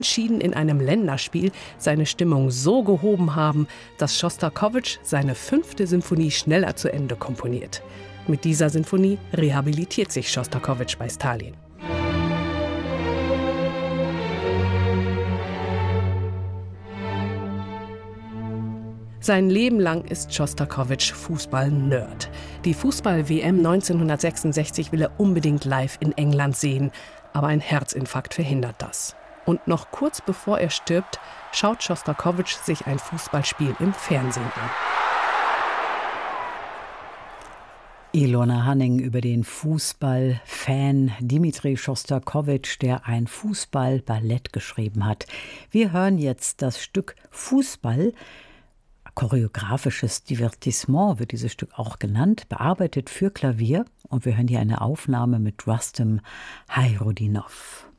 Schieden in einem Länderspiel seine Stimmung so gehoben haben, dass Schostakowitsch seine 5. Symphonie schneller zu Ende komponiert. Mit dieser Sinfonie rehabilitiert sich Schostakowitsch bei Stalin. Sein Leben lang ist Schostakowitsch Fußball-Nerd. Die Fußball-WM 1966 will er unbedingt live in England sehen, aber ein Herzinfarkt verhindert das. Und noch kurz bevor er stirbt, schaut Schostakowitsch sich ein Fußballspiel im Fernsehen an. Ilona Hanning über den Fußballfan Dmitri Schostakowitsch, der ein Fußballballett geschrieben hat. Wir hören jetzt das Stück Fußball. Choreografisches Divertissement wird dieses Stück auch genannt, bearbeitet für Klavier. Und wir hören hier eine Aufnahme mit Rustem Hayroddinov.